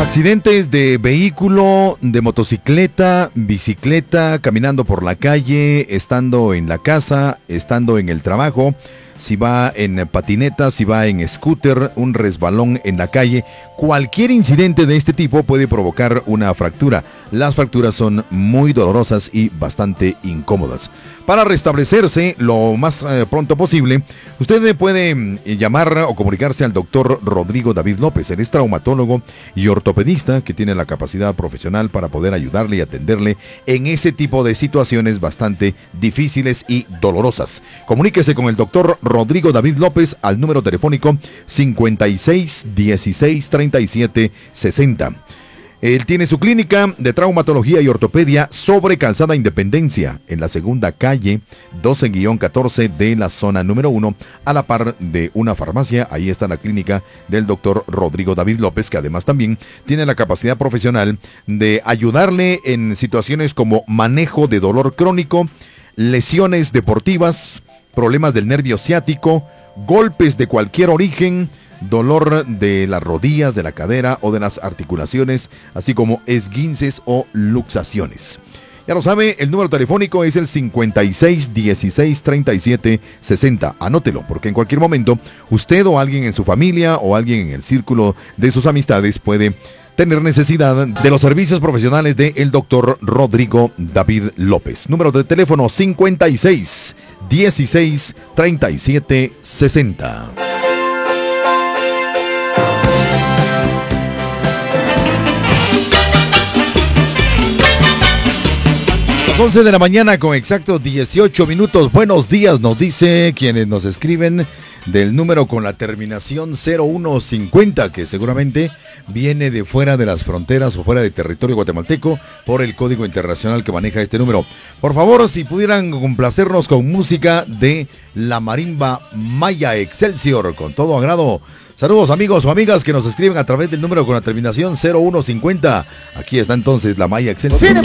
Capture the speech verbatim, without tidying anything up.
Accidentes de vehículo, de motocicleta, bicicleta, caminando por la calle, estando en la casa, estando en el trabajo, si va en patineta, si va en scooter, un resbalón en la calle. Cualquier incidente de este tipo puede provocar una fractura. Las fracturas son muy dolorosas y bastante incómodas. Para restablecerse lo más eh, pronto posible, usted puede eh, llamar o comunicarse al doctor Rodrigo David López. Él es traumatólogo y ortopedista que tiene la capacidad profesional para poder ayudarle y atenderle en ese tipo de situaciones bastante difíciles y dolorosas. Comuníquese con el doctor Rodrigo David López al número telefónico cincuenta y seis, dieciséis, treinta y siete, sesenta. Él tiene su clínica de traumatología y ortopedia sobre Calzada Independencia, en la segunda calle doce catorce de la zona número uno, a la par de una farmacia. Ahí está la clínica del doctor Rodrigo David López, que además también tiene la capacidad profesional de ayudarle en situaciones como manejo de dolor crónico, lesiones deportivas, problemas del nervio ciático, golpes de cualquier origen, dolor de las rodillas, de la cadera o de las articulaciones, así como esguinces o luxaciones. Ya lo sabe, el número telefónico es el cincuenta y seis, dieciséis, treinta y siete, sesenta. Anótelo, porque en cualquier momento usted o alguien en su familia o alguien en el círculo de sus amistades puede tener necesidad de los servicios profesionales del doctor Rodrigo David López. Número de teléfono cincuenta y seis, dieciséis, treinta y siete, sesenta. once de la mañana con exactos dieciocho minutos. Buenos días, nos dice quienes nos escriben del número con la terminación cero uno cincuenta, que seguramente viene de fuera de las fronteras o fuera del territorio guatemalteco por el código internacional que maneja este número. Por favor, si pudieran complacernos con música de la marimba Maya Excelsior, con todo agrado. Saludos amigos o amigas que nos escriben a través del número con la terminación cero uno cincuenta. Aquí está entonces la Maya Excelsior.